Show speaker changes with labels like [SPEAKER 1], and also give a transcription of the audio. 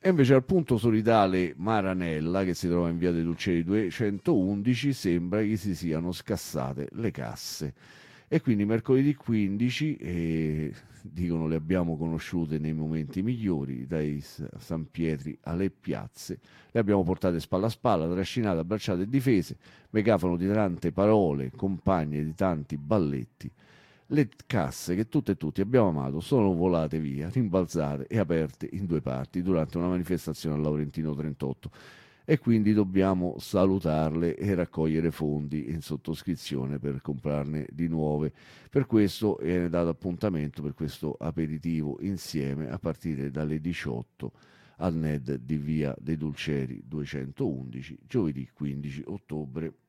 [SPEAKER 1] E invece al punto solidale Maranella, che si trova in via dei Dulceri 211, sembra che si siano scassate le casse. E quindi mercoledì 15, dicono, le abbiamo conosciute nei momenti migliori, dai San Pietri alle piazze, le abbiamo portate spalla a spalla, trascinate, abbracciate e difese, megafono di tante parole, compagne di tanti balletti. Le casse che tutte e tutti abbiamo amato sono volate via, rimbalzate e aperte in due parti durante una manifestazione al Laurentino 38 e quindi dobbiamo salutarle e raccogliere fondi in sottoscrizione per comprarne di nuove. Per questo viene dato appuntamento per questo aperitivo insieme a partire dalle 18 al NED di via dei Dulceri 211, giovedì 15 ottobre.